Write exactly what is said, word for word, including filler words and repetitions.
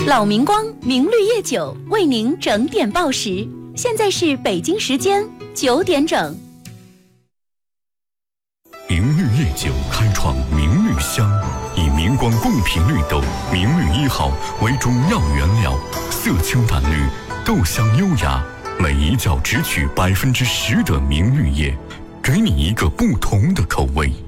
老明光明绿叶酒为您整点报时，现在是北京时间九点整。 明绿叶酒开创明绿香，以明光贡品绿豆明绿一号为中药原料，色清淡绿，豆香优雅，每一角只取百分之十的明绿叶，给你一个不同的口味。